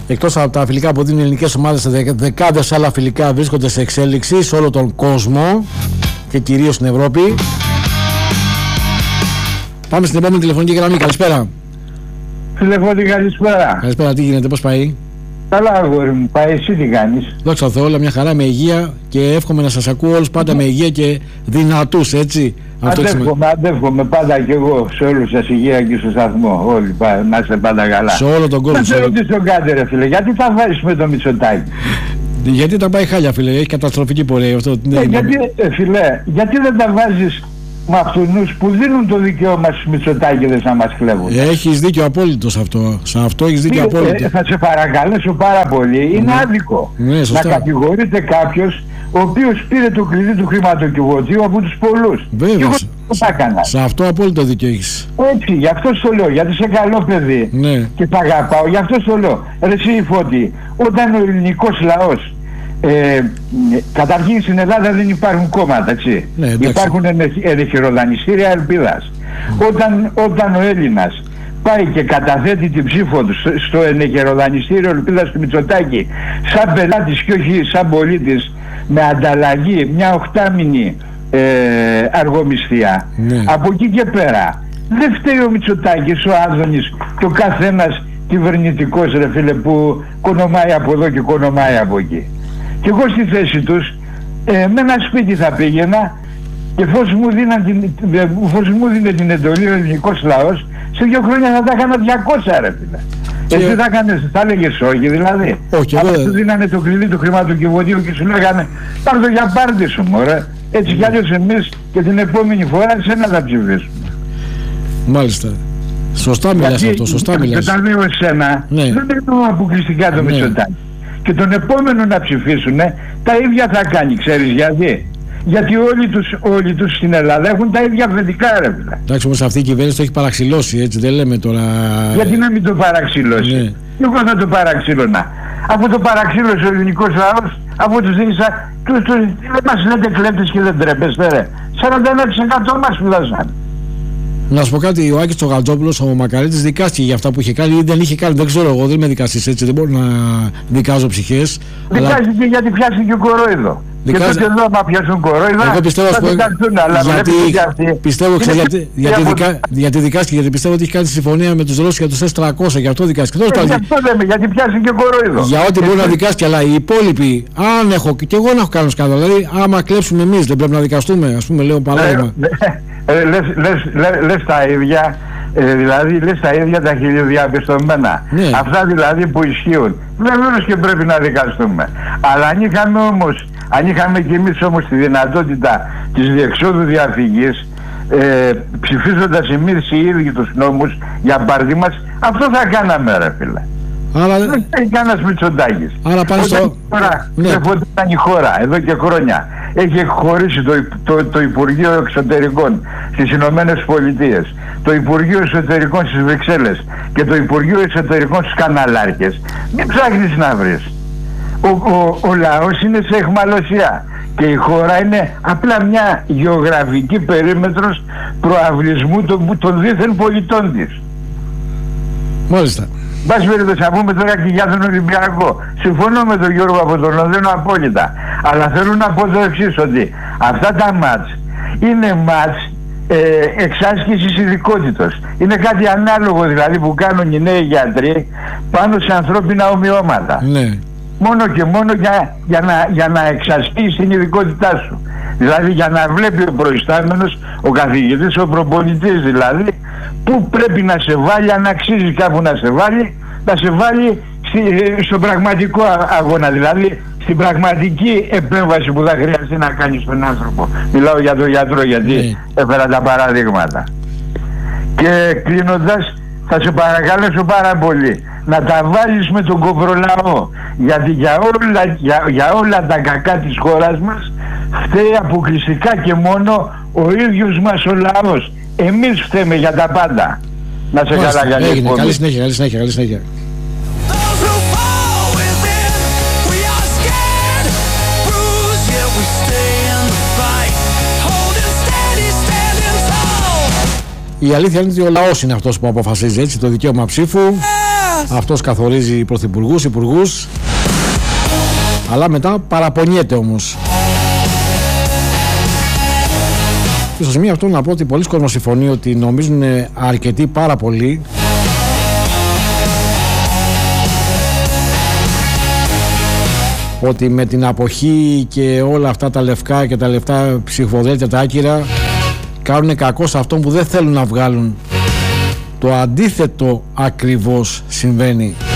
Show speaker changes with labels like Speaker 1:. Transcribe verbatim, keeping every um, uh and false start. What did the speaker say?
Speaker 1: Εκτός από τα φιλικά που δίνουν οι ελληνικές ομάδες, δεκάδες άλλα φιλικά βρίσκονται σε εξέλιξη σε όλο τον κόσμο και κυρίως στην Ευρώπη. Πάμε στην επόμενη τηλεφωνική γραμμή. Καλησπέρα.
Speaker 2: Τηλεφωνική καλησπέρα.
Speaker 1: Καλησπέρα, τι γίνεται, πώς πάει?
Speaker 2: Καλά, αγόρι μου, πάει, εσύ τι κάνεις?
Speaker 1: Δόξα τω Θεώ, όλα μια χαρά, με υγεία, και εύχομαι να σας ακούω όλους πάντα με υγεία και δυνατούς, έτσι.
Speaker 2: Αντεύχομαι, αντεύχομαι πάντα κι εγώ σε όλους σας, υγεία και στο σταθμό. Όλοι να είστε πάντα καλά.
Speaker 1: Σε όλο τον κόσμο.
Speaker 2: Να σε ρωτήσω κάτι, ρε φίλε, γιατί θα βάζεις με το Μητσοτάκη?
Speaker 1: Γιατί τα πάει χάλια, φίλε, έχει καταστροφική πορεία αυτό.
Speaker 2: Ε, γιατί, ε, φίλε, γιατί δεν τα βάζεις με αυτούς που δίνουν το δικαίωμα στους Μητσοτάκηδες να μας κλέβουν?
Speaker 1: Έχεις δίκιο απόλυτο σε αυτό. Σε αυτό έχεις δίκιο απόλυτο.
Speaker 2: Ε, θα σε παρακαλέσω πάρα πολύ. Είναι
Speaker 1: ναι.
Speaker 2: άδικο
Speaker 1: ναι,
Speaker 2: να κατηγορείται κάποιος ο οποίος πήρε το κλειδί του χρηματοκιβωτίου από τους πολλούς.
Speaker 1: Βέβαια.
Speaker 2: Σε,
Speaker 1: σε αυτό απόλυτο δίκιο έχεις.
Speaker 2: Έτσι, γι' αυτό το λέω, γιατί είσαι καλό παιδί
Speaker 1: ναι.
Speaker 2: και τα αγαπάω, γι' αυτό το λέω. Ρε εσύ Φώτη, όταν ο ελληνικός λαός Ε, καταρχήν στην Ελλάδα δεν υπάρχουν κόμματα, έτσι.
Speaker 1: Ναι,
Speaker 2: υπάρχουν ενεχειροδανιστήρια ελπίδας. Mm. Όταν, όταν ο Έλληνας πάει και καταθέτει την ψήφο του στο ενεχειροδανιστήριο ελπίδας του Μητσοτάκη σαν πελάτης και όχι σαν πολίτης, με ανταλλαγή μια οχτάμινη ε, αργομισθία, ναι. από εκεί και πέρα δεν φταίει ο Μητσοτάκης, ο Άδωνης και ο καθένας κυβερνητικός, ρε φίλε, που κονομάει από εδώ και κονομάει από εκεί. Και εγώ στη θέση τους ε, με ένα σπίτι θα πήγαινα και εφόσον μου, μου δίνε την εντολή ο ελληνικός λαός, σε δύο χρόνια θα τα έκανα διακόσια, ρε φίλε. Και... εσύ θα έκανες, θα έλεγες όχι δηλαδή?
Speaker 1: Όχι,
Speaker 2: αφού σου δίνανε το κλειδί του χρηματοκιβωτίου και σου λέγανε πάρ' το για πάρτι σου, μωρέ. Έτσι κι αλλιώς εμείς και την επόμενη φορά εσένα θα ψηφίσουμε.
Speaker 1: Μάλιστα. Σωστά μιλάς αυτό, σωστά μιλάς.
Speaker 2: Και όταν λέω εσένα, ναι. δεν εννοώ αποκλειστικά το ναι. Μητσοτάκη. Και τον επόμενο να ψηφίσουνε τα ίδια θα κάνει, ξέρεις γιατί? Γιατί όλοι τους, όλοι τους στην Ελλάδα έχουν τα ίδια αφεντικά, ρε φίλε.
Speaker 1: Εντάξει, όμως αυτή η κυβέρνηση το έχει παραξηλώσει, έτσι δεν λέμε τώρα.
Speaker 2: Γιατί να μην το παραξηλώσει? Ναι. Εγώ θα το παραξήλωνα. Αφού το παραξήλωσε ο ελληνικός λαός, αφού τους δείξα, τους, τους, δεν μας λέτε κλέπτες και δεν τρέπεστε, ρε. σαράντα ένα τοις εκατό μας σπουδάσαν.
Speaker 1: Να σου πω κάτι, ο Άκης Τσογαλτζόπουλος, ο Μακαρίτης, δικάστηκε για αυτά που είχε κάνει ή δεν είχε κάνει, δεν ξέρω εγώ, δεν είμαι δικαστής, έτσι, δεν μπορώ να δικάζω ψυχές.
Speaker 2: Δικάστηκε αλλά... γιατί πιάστηκε κορόιδο. Δικάζ... Και τότε εδώ άμα πιάσουν κορόιδα
Speaker 1: εγώ πιστεύω, θα δικαστούν, αλλά γιατί, γιατί, πιστεύω, ξέρω, γιατί, γιατί, δικα, γιατί δικάστηκε, γιατί πιστεύω ότι έχει κάνει συμφωνία με τους Ρώσους για τους ες τριακόσια, γι' αυτό δικάστηκε.
Speaker 2: Ε, γι' αυτό λέμε, γιατί πιάστηκε κορόιδο.
Speaker 1: Για ό,τι μπορεί να δικάστηκε, αλλά οι υπόλοιποι, αν έχω, και εγώ να έχω κάνει σκάνδαλο, δηλαδή άμα κλέψουμε εμείς δεν πρέπει να δικαστούμε, ας πούμε, λέω παράδειγμα.
Speaker 2: Ε, λες, λες, λες, λες τα ίδια, ε, δηλαδή λες τα ίδια τα χιλιοδιαπιστωμένα. Ναι. Αυτά δηλαδή που ισχύουν. Βεβαίως και πρέπει να δικαστούμε. Αλλά αν είχαμε όμως, αν είχαμε και εμείς όμως τη δυνατότητα της διεξόδου διαφυγής, ε, ψηφίζοντας εμείς οι ίδιοι τους νόμους για πάρτι μας, αυτό θα κάναμε, ρε φίλε.
Speaker 1: Αλλά...
Speaker 2: δεν έχει κανένας Μητσοτάκης.
Speaker 1: Άρα πάνε στο...
Speaker 2: Τώρα, ναι. ήταν η χώρα εδώ και χρόνια. Έχει εκχωρήσει το, το, το Υπουργείο Εξωτερικών στις Ηνωμένες Πολιτείες, το Υπουργείο Εσωτερικών στις Βρυξέλλες και το Υπουργείο Εσωτερικών στους Καναλάρχες. Μην ψάχνεις να βρεις. Ο, ο, ο λαός είναι σε εχμαλωσία και η χώρα είναι απλά μια γεωγραφική περίμετρος προαυλισμού των, των δίθεν πολιτών της.
Speaker 1: Μάλιστα.
Speaker 2: Μπας περιπτώσει, να πούμε τώρα και για τον Ολυμπιακό. Συμφωνώ με τον Γιώργο από τον Λονδίνο απόλυτα. Αλλά θέλω να πω το εξής, ότι αυτά τα μάτς είναι μάτς ε, εξάσκησης ειδικότητος. Είναι κάτι ανάλογο δηλαδή που κάνουν οι νέοι γιατροί πάνω σε ανθρώπινα ομοιώματα. Ναι. Μόνο και μόνο για, για, να, για να εξασκείς την ειδικότητά σου. Δηλαδή για να βλέπει ο προϊστάμενος, ο καθηγητής, ο προπονητής δηλαδή, που πρέπει να σε βάλει, αν αξίζει κάπου να σε βάλει, να σε βάλει στη, στον πραγματικό αγώνα, δηλαδή στην πραγματική επέμβαση που θα χρειαστεί να κάνει στον άνθρωπο. Μιλάω για τον γιατρό γιατί mm. έφερα τα παραδείγματα. Και κλείνοντας, θα σε παρακαλέσω πάρα πολύ να τα βάλεις με τον κοβρολαό, γιατί για όλα, για, για όλα τα κακά της χώρας μας φταίει αποκλειστικά και μόνο ο ίδιος μας ο λαός. Εμείς φταίμε για τα πάντα. Να σε καλά, καλή
Speaker 1: έγινε, καλή συνέχεια, καλή συνέχεια, καλή συνέχεια. Η αλήθεια είναι ότι ο λαός είναι αυτός που αποφασίζει, έτσι, το δικαίωμα ψήφου. Αυτός καθορίζει πρωθυπουργούς, υπουργούς, αλλά μετά παραπονιέται όμως. Και στο σημείο αυτό να πω ότι πολλοί κόσμος συμφωνεί ότι νομίζουν αρκετοί πάρα πολύ ότι με την αποχή και όλα αυτά τα λευκά και τα λεφτά ψηφοδέλτια τα άκυρα κάνουν κακό σε αυτόν που δεν θέλουν να βγάλουν. Το αντίθετο ακριβώς συμβαίνει.